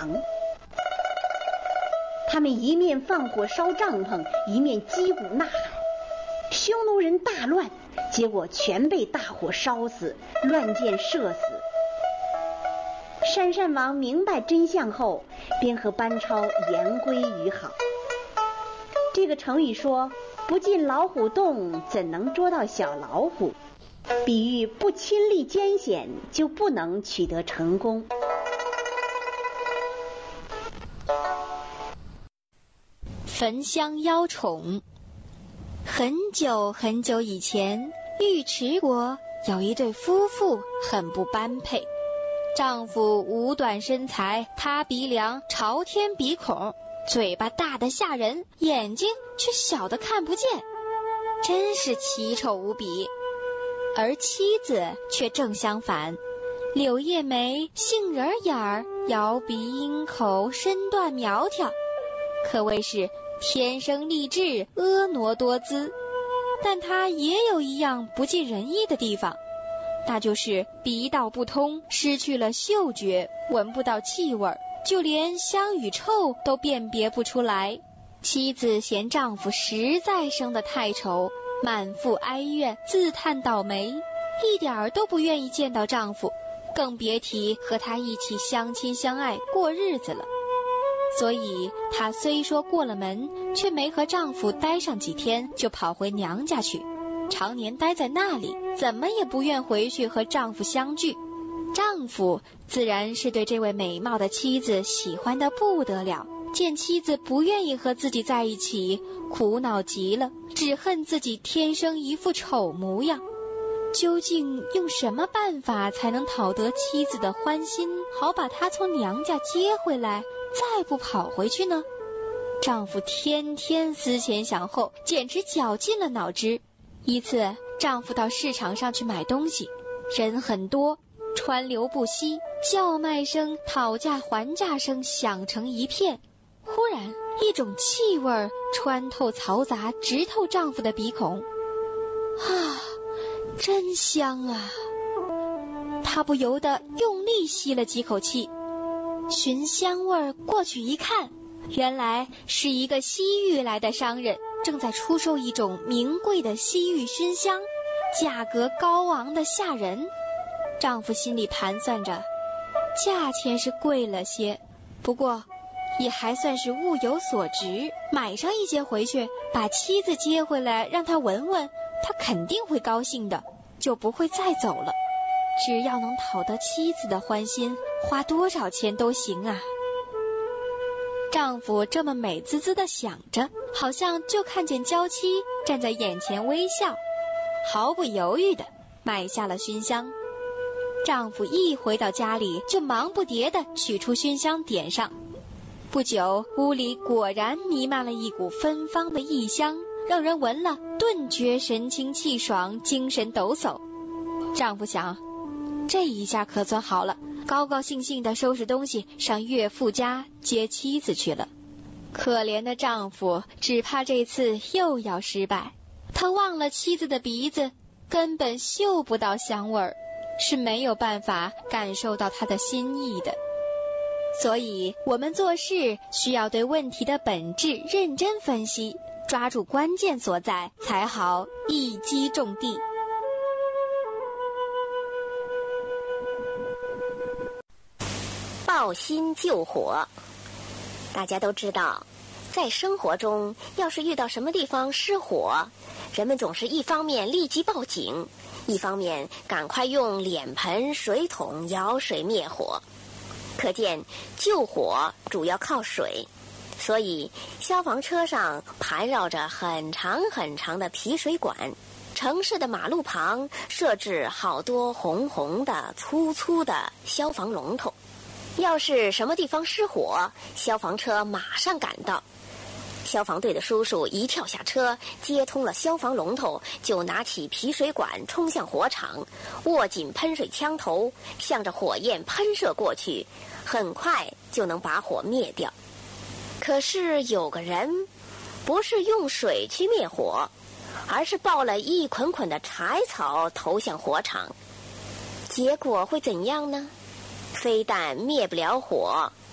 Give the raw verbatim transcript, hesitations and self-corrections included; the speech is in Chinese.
城。他们一面放火烧帐篷，一面击鼓呐喊，匈奴人大乱，结果全被大火烧死，乱箭射死。鄯善王明白真相后，便和班超言归于好。这个成语说不进老虎洞，怎能捉到小老虎，比喻不亲历艰险就不能取得成功。 焚香邀宠。很久很久以前，尉迟国有一对夫妇很不般配，丈夫五短身材，塌鼻梁，朝天鼻孔，嘴巴大得吓人，眼睛却小得看不见，真是奇丑无比。而妻子却正相反，柳叶眉，杏仁眼儿，摇鼻鹰口，身段苗条，可谓是天生丽质，婀娜多姿。但她也有一样不尽人意的地方，那就是鼻道不通，失去了嗅觉，闻不到气味，就连香与臭都辨别不出来。妻子嫌丈夫实在生得太丑，满腹哀怨，自叹倒霉，一点儿都不愿意见到丈夫，更别提和他一起相亲相爱过日子了。所以她虽说过了门，却没和丈夫待上几天，就跑回娘家去，常年待在那里，怎么也不愿回去和丈夫相聚。丈夫自然是对这位美貌的妻子喜欢得不得了，见妻子不愿意和自己在一起，苦恼极了，只恨自己天生一副丑模样。究竟用什么办法才能讨得妻子的欢心，好把她从娘家接回来，再不跑回去呢？丈夫天天思前想后，简直绞尽了脑汁。一次，丈夫到市场上去买东西，人很多，川流不息，叫卖声、讨价还价声响成一片。忽然，一种气味穿透嘈杂，直透丈夫的鼻孔。啊，真香啊！她不由得用力吸了几口气，寻香味过去一看，原来是一个西域来的商人正在出售一种名贵的西域熏香，价格高昂的吓人。丈夫心里盘算着，价钱是贵了些，不过也还算是物有所值，买上一些回去，把妻子接回来让她闻闻，她肯定会高兴的，就不会再走了。只要能讨得妻子的欢心，花多少钱都行啊。丈夫这么美滋滋地想着，好像就看见娇妻站在眼前微笑，毫不犹豫地买下了熏香。丈夫一回到家里，就忙不迭地取出熏香点上。不久，屋里果然弥漫了一股芬芳的异香，让人闻了顿觉神清气爽，精神抖擞。丈夫想，这一下可算好了，高高兴兴地收拾东西上岳父家接妻子去了。可怜的丈夫只怕这次又要失败，他忘了妻子的鼻子根本嗅不到香味儿，是没有办法感受到她的心意的。所以我们做事需要对问题的本质认真分析，抓住关键所在，才好一击中地。 抱薪救火。大家都知道，在生活中，要是遇到什么地方失火，人们总是一方面立即报警，一方面赶快用脸盆、水桶舀水灭火。可见救火主要靠水，所以消防车上盘绕着很长很长的提水管，城市的马路旁设置好多红红的粗粗的消防龙头。要是什么地方失火，消防车马上赶到，消防队的叔叔一跳下车，接通了消防龙头，就拿起皮水管冲向火场，握紧喷水枪头，向着火焰喷射过去，很快就能把火灭掉。可是有个人不是用水去灭火，而是抱了一捆捆的柴草投向火场，结果会怎样呢？非但灭不了火，